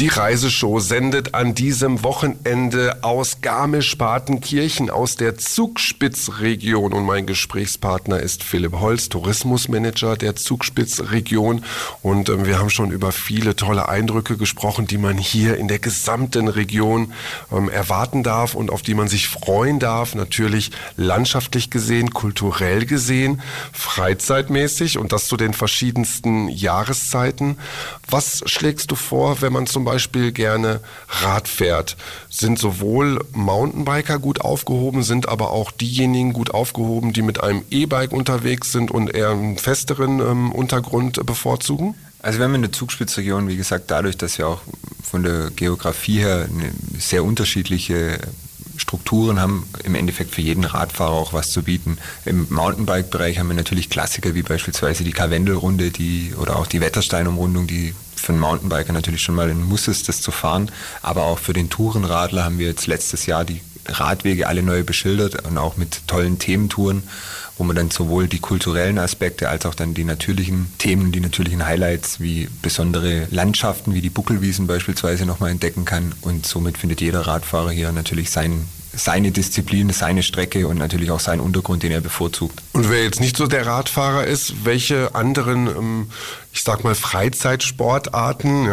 Die Reiseshow sendet an diesem Wochenende aus Garmisch-Partenkirchen, aus der Zugspitzregion. Und mein Gesprächspartner ist Philipp Holz, Tourismusmanager der Zugspitzregion. Und wir haben schon über viele tolle Eindrücke gesprochen, die man hier in der gesamten Region erwarten darf und auf die man sich freuen darf. Natürlich landschaftlich gesehen, kulturell gesehen, freizeitmäßig und das zu den verschiedensten Jahreszeiten. Was schlägst du vor, wenn man zum Beispiel gerne Rad fährt? Sind sowohl Mountainbiker gut aufgehoben, sind aber auch diejenigen gut aufgehoben, die mit einem E-Bike unterwegs sind und eher einen festeren Untergrund bevorzugen? Also wir haben in der Zugspitzregion, wie gesagt, dadurch, dass wir auch von der Geografie her eine sehr unterschiedliche Strukturen haben, im Endeffekt für jeden Radfahrer auch was zu bieten. Im Mountainbike-Bereich haben wir natürlich Klassiker wie beispielsweise die Karwendelrunde oder auch die Wettersteinumrundung, die für einen Mountainbiker natürlich schon mal ein Muss ist, das zu fahren. Aber auch für den Tourenradler haben wir jetzt letztes Jahr die Radwege alle neu beschildert und auch mit tollen Thementouren, wo man dann sowohl die kulturellen Aspekte als auch dann die natürlichen Themen, die natürlichen Highlights wie besondere Landschaften wie die Buckelwiesen beispielsweise nochmal entdecken kann. Und somit findet jeder Radfahrer hier natürlich seine Disziplin, seine Strecke und natürlich auch seinen Untergrund, den er bevorzugt. Und wer jetzt nicht so der Radfahrer ist, welche anderen, ich sag mal Freizeitsportarten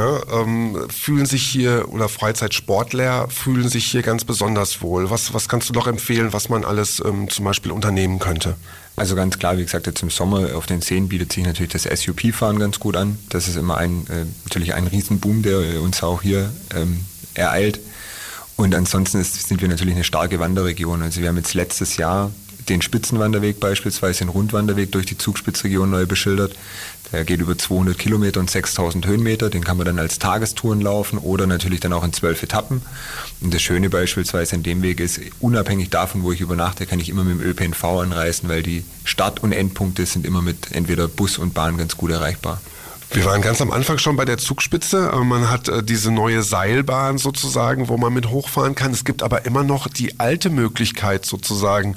fühlen sich hier, oder Freizeitsportler fühlen sich hier ganz besonders wohl? Was kannst du noch empfehlen, was man alles zum Beispiel unternehmen könnte? Also ganz klar, wie gesagt, jetzt im Sommer auf den Seen bietet sich natürlich das SUP-Fahren ganz gut an. Das ist immer natürlich ein Riesenboom, der uns auch hier ereilt. Und ansonsten sind wir natürlich eine starke Wanderregion. Also wir haben jetzt letztes Jahr den Spitzenwanderweg beispielsweise, den Rundwanderweg durch die Zugspitzregion neu beschildert. Der geht über 200 Kilometer und 6000 Höhenmeter. Den kann man dann als Tagestouren laufen oder natürlich dann auch in 12 Etappen. Und das Schöne beispielsweise an dem Weg ist, unabhängig davon, wo ich übernachte, kann ich immer mit dem ÖPNV anreisen, weil die Start- und Endpunkte sind immer mit entweder Bus und Bahn ganz gut erreichbar. Wir waren ganz am Anfang schon bei der Zugspitze. Man hat diese neue Seilbahn sozusagen, wo man mit hochfahren kann. Es gibt aber immer noch die alte Möglichkeit sozusagen,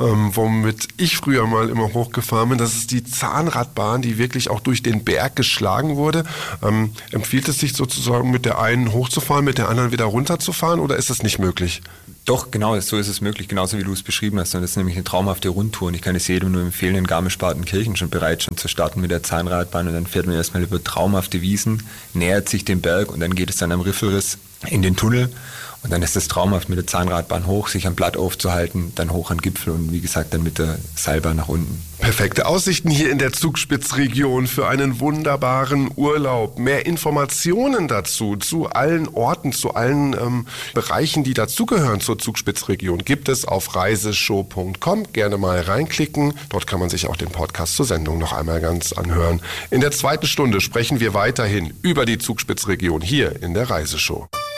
womit ich früher mal immer hochgefahren bin. Das ist die Zahnradbahn, die wirklich auch durch den Berg geschlagen wurde. Empfiehlt es sich sozusagen, mit der einen hochzufahren, mit der anderen wieder runterzufahren, oder ist das nicht möglich? Doch, genau, so ist es möglich, genauso wie du es beschrieben hast. Und das ist nämlich eine traumhafte Rundtour. Und ich kann es jedem nur empfehlen, in Garmisch-Partenkirchen schon zu starten mit der Zahnradbahn. Und dann fährt man erstmal über traumhafte Wiesen, nähert sich dem Berg und dann geht es dann am Riffelriss in den Tunnel. Und dann ist es traumhaft, mit der Zahnradbahn hoch, sich am Blatt aufzuhalten, dann hoch an den Gipfel und wie gesagt dann mit der Seilbahn nach unten. Perfekte Aussichten hier in der Zugspitzregion für einen wunderbaren Urlaub. Mehr Informationen dazu, zu allen Orten, zu allen Bereichen, die dazugehören zur Zugspitzregion, gibt es auf reiseshow.com. Gerne mal reinklicken. Dort kann man sich auch den Podcast zur Sendung noch einmal ganz anhören. In der zweiten Stunde sprechen wir weiterhin über die Zugspitzregion hier in der Reiseshow.